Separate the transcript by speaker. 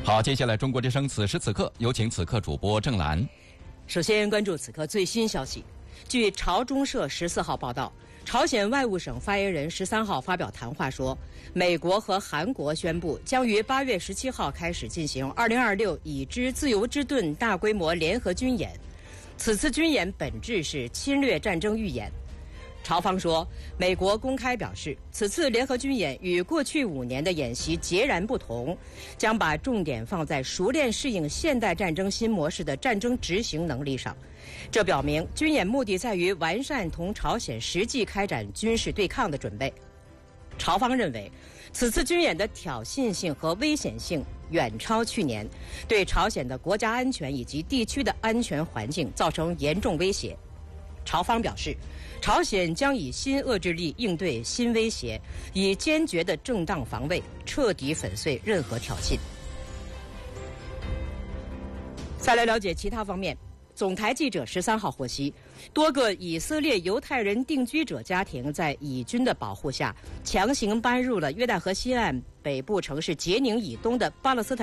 Speaker 1: 好，接下来中国之声此时此刻有请此刻主播郑兰。
Speaker 2: 首先关注此刻最新消息。据朝中社14号报道，朝鲜外务省发言人13号发表谈话说，美国和韩国宣布将于8月17号开始进行2026已知自由之盾大规模联合军演。此次军演本质是侵略战争预演。朝方说，美国公开表示，此次联合军演与过去5年的演习截然不同，将把重点放在熟练适应现代战争新模式的战争执行能力上。这表明军演目的在于完善同朝鲜实际开展军事对抗的准备。朝方认为，此次军演的挑衅性和危险性远超去年，对朝鲜的国家安全以及地区的安全环境造成严重威胁。朝方表示，朝鲜将以新遏制力应对新威胁，以坚决的正当防卫彻底粉碎任何挑衅。再来了解其他方面。总台记者13号获悉，多个以色列犹太人定居者家庭在以军的保护下，强行搬入了约旦河西岸北部城市杰宁以东的巴勒斯坦